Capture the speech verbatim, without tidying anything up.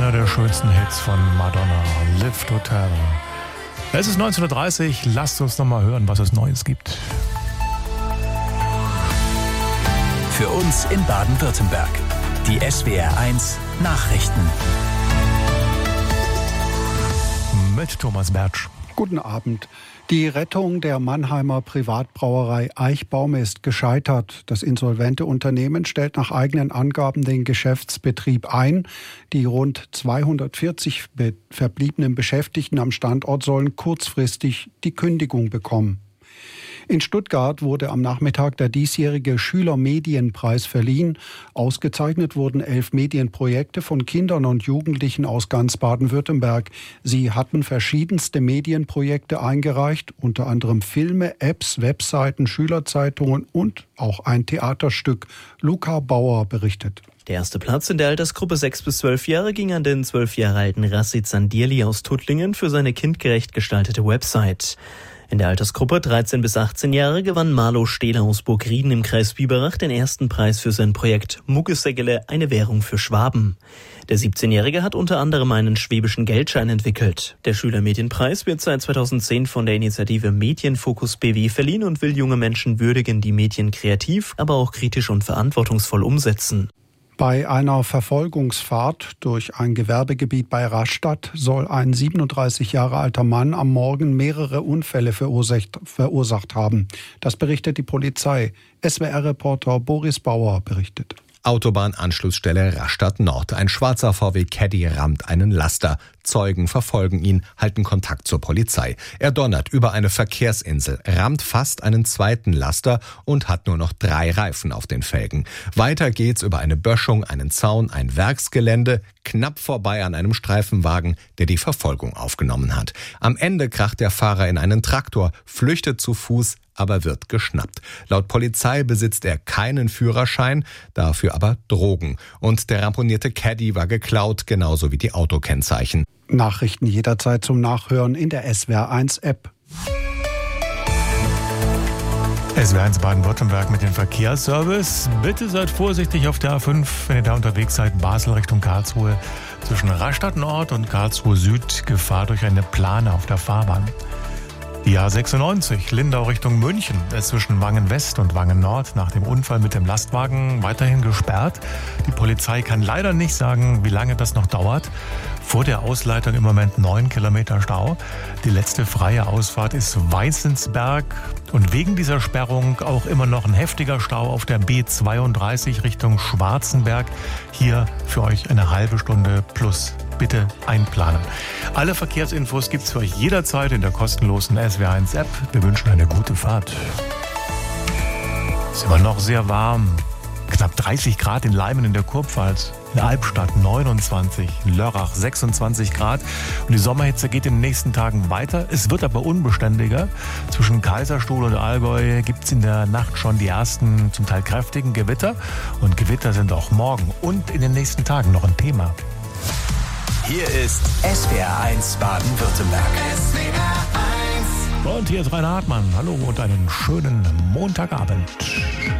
einer der schönsten Hits von Madonna, Lift Hotel. Es ist neunzehn Uhr dreißig, lasst uns noch mal hören, was es Neues gibt. Für uns in Baden-Württemberg. Die S W R eins Nachrichten. Mit Thomas Bertsch. Guten Abend. Die Rettung der Mannheimer Privatbrauerei Eichbaum ist gescheitert. Das insolvente Unternehmen stellt nach eigenen Angaben den Geschäftsbetrieb ein. Die rund zweihundertvierzig be- verbliebenen Beschäftigten am Standort sollen kurzfristig die Kündigung bekommen. In Stuttgart wurde am Nachmittag der diesjährige Schülermedienpreis verliehen. Ausgezeichnet wurden elf Medienprojekte von Kindern und Jugendlichen aus ganz Baden-Württemberg. Sie hatten verschiedenste Medienprojekte eingereicht, unter anderem Filme, Apps, Webseiten, Schülerzeitungen und auch ein Theaterstück. Luca Bauer berichtet. Der erste Platz in der Altersgruppe sechs bis zwölf Jahre ging an den zwölf Jahre alten Rassid Sandirli aus Tuttlingen für seine kindgerecht gestaltete Website. In der Altersgruppe dreizehn bis achtzehn Jahre gewann Marlo Stehler aus Burgrieden im Kreis Biberach den ersten Preis für sein Projekt Muckesäggele, eine Währung für Schwaben. Der siebzehnjährige hat unter anderem einen schwäbischen Geldschein entwickelt. Der Schülermedienpreis wird seit zweitausendzehn von der Initiative Medienfokus B W verliehen und will junge Menschen würdigen, die Medien kreativ, aber auch kritisch und verantwortungsvoll umsetzen. Bei einer Verfolgungsfahrt durch ein Gewerbegebiet bei Rastatt soll ein siebenunddreißig Jahre alter Mann am Morgen mehrere Unfälle verursacht, verursacht haben. Das berichtet die Polizei. S W R-Reporter Boris Bauer berichtet. Autobahnanschlussstelle Rastatt Nord. Ein schwarzer V W Caddy rammt einen Laster. Zeugen verfolgen ihn, halten Kontakt zur Polizei. Er donnert über eine Verkehrsinsel, rammt fast einen zweiten Laster und hat nur noch drei Reifen auf den Felgen. Weiter geht's über eine Böschung, einen Zaun, ein Werksgelände, knapp vorbei an einem Streifenwagen, der die Verfolgung aufgenommen hat. Am Ende kracht der Fahrer in einen Traktor, flüchtet zu Fuß, aber wird geschnappt. Laut Polizei besitzt er keinen Führerschein, dafür aber Drogen. Und der ramponierte Caddy war geklaut, genauso wie die Autokennzeichen. Nachrichten jederzeit zum Nachhören in der S W R eins App. S W R eins Baden-Württemberg mit dem Verkehrsservice. Bitte seid vorsichtig auf der A fünf, wenn ihr da unterwegs seid, Basel Richtung Karlsruhe. Zwischen Rastatt Nord und Karlsruhe Süd Gefahr durch eine Plane auf der Fahrbahn. Die A sechsundneunzig, Lindau Richtung München, ist zwischen Wangen West und Wangen Nord nach dem Unfall mit dem Lastwagen weiterhin gesperrt. Die Polizei kann leider nicht sagen, wie lange das noch dauert. Vor der Ausleitung im Moment neun Kilometer Stau. Die letzte freie Ausfahrt ist Weißensberg. Und wegen dieser Sperrung auch immer noch ein heftiger Stau auf der B zweiunddreißig Richtung Schwarzenberg. Hier für euch eine halbe Stunde plus. Bitte einplanen. Alle Verkehrsinfos gibt's für euch jederzeit in der kostenlosen S W R eins App. Wir wünschen eine gute Fahrt. Es ist immer noch sehr warm. Knapp dreißig Grad in Leimen in der Kurpfalz. In Albstadt neunundzwanzig, in Lörrach sechsundzwanzig Grad. Und die Sommerhitze geht in den nächsten Tagen weiter. Es wird aber unbeständiger. Zwischen Kaiserstuhl und Allgäu gibt's in der Nacht schon die ersten, zum Teil kräftigen Gewitter. Und Gewitter sind auch morgen und in den nächsten Tagen noch ein Thema. Hier ist S W R eins Baden-Württemberg. S W R eins. Und hier ist Rainer Hartmann. Hallo und einen schönen Montagabend.